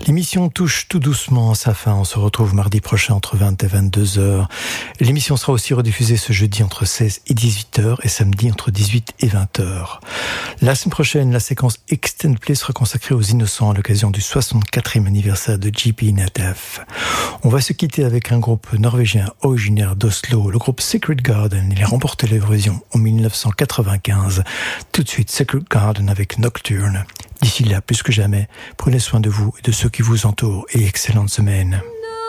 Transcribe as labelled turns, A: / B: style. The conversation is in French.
A: L'émission touche tout doucement à sa fin. On se retrouve mardi prochain entre 20 et 22 heures. L'émission sera aussi rediffusée ce jeudi entre 16 et 18 heures et samedi entre 18 et 20 heures. La semaine prochaine, la séquence Extended Play sera consacrée aux innocents à l'occasion du 64e anniversaire de J.P. Natif. On va se quitter avec un groupe norvégien originaire d'Oslo, le groupe Secret Garden. Il a remporté l'Eurovision en 1995. Tout de suite, Secret Garden avec Nocturne. D'ici là, plus que jamais, prenez soin de vous et de ceux qui vous entourent et excellente semaine.